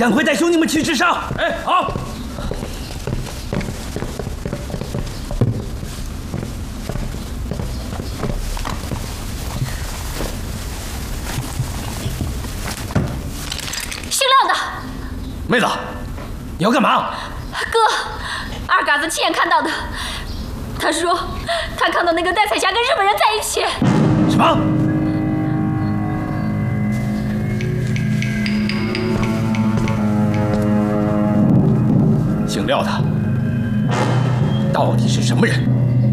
赶快带兄弟们去治伤。哎，好。 姓廖的， 妹子，你要干嘛？ 哥，二嘎子亲眼看到的。他说，他看到那个戴彩霞跟日本人在一起。 什么？姓廖的，到底是什么人？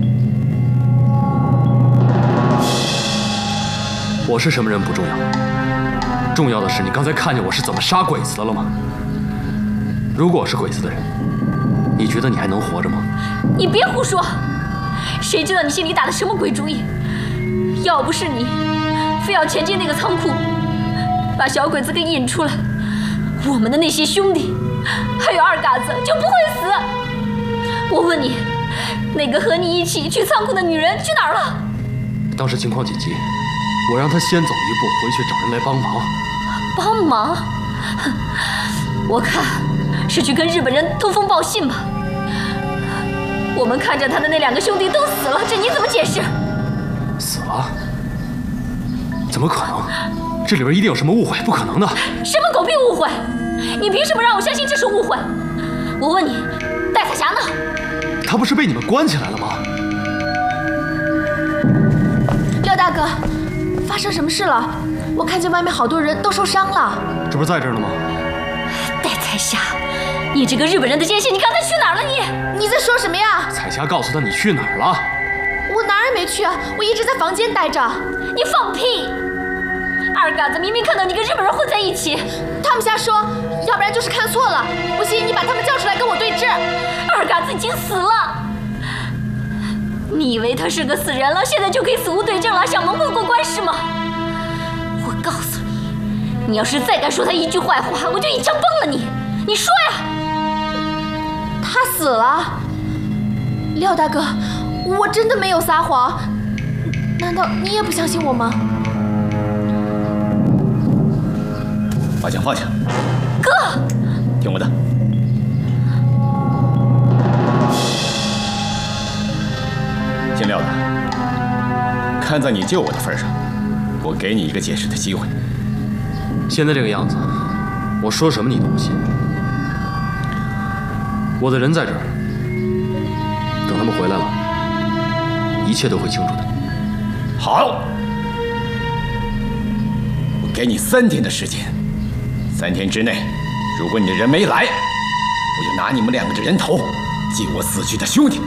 我是什么人不重要，重要的是你刚才看见我是怎么杀鬼子的了吗？如果我是鬼子的人，你觉得你还能活着吗？ 你别胡说，谁知道你心里打的什么鬼主意？要不是你非要潜进那个仓库，把小鬼子给引出来，我们的那些兄弟还有二嘎子就不会死。我问你，那个和你一起去仓库的女人去哪儿了？ 当时情况紧急，我让她先走一步，回去找人来帮忙。 帮忙？我看是去跟日本人通风报信吧。我们看着他的那2个兄弟都死了，这你怎么解释？ 死了？怎么可能？这里边一定有什么误会，不可能的。 什么狗屁误会？你凭什么让我相信这是误会？我问你，戴彩霞呢？ 她不是被你们关起来了吗？ 廖大哥，发生什么事了？我看见外面好多人都受伤了。 这不是在这儿呢吗？ 戴彩霞，你这个日本人的奸细，你刚才去哪儿了你在说什么呀？ 彩霞告诉他你去哪儿了？ 我哪儿也没去啊，我一直在房间待着。 你放屁！二嘎子明明看到你跟日本人混在一起， 他们瞎说，要不然就是看错了。不信你把他们叫出来跟我对质。 二嘎子已经死了，你以为他是个死人了，现在就可以死无对证了，想蒙混过关是吗？我告诉你，你要是再敢说他一句坏话，我就一枪崩了你！你说呀！ 他死了，廖大哥，我真的没有撒谎，难道你也不相信我吗？ 把枪放下。 哥， 听我的。姓廖的，看在你救我的份上，我给你一个解释的机会。 现在这个样子，我说什么你都不信。我的人在这儿，等他们回来了，一切都会清楚的。 好，我给你3天的时间，3天之内，如果你的人没来，我就拿你们2个的人头祭我死去的兄弟。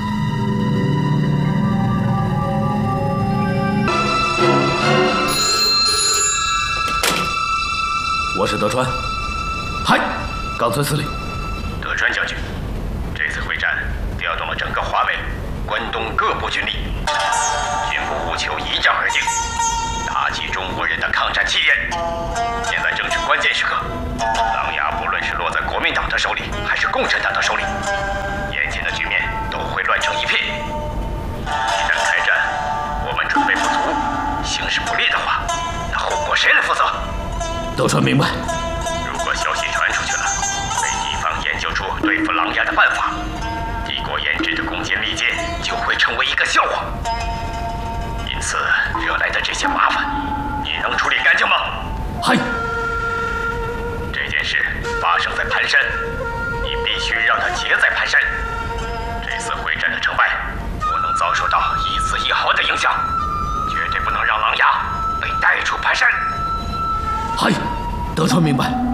我是德川。 嗨， 冈村司令。 德川将军，这次会战调动了整个华北、关东各部军力，军部务求一战而定，打击中国人的抗战气焰。现在正是关键时刻，琅琊不论是落在国民党的手里，还是共产党的手里，眼前的局面都会乱成一片。一旦开战，我们准备不足，形势不利的话，那后果谁来负责？ 德川明白。 如果消息传出去了，被敌方研究出对付琅琊的办法，帝国研制的攻坚利剑就会成为一个笑话。因此惹来的这些麻烦，你能处理干净吗？ 嗨。 这件事发生在盘山，你必须让它结在盘山。这次会战的成败，不能遭受到一丝一毫的影响，绝对不能让琅琊被带出盘山。 嗨，德川明白。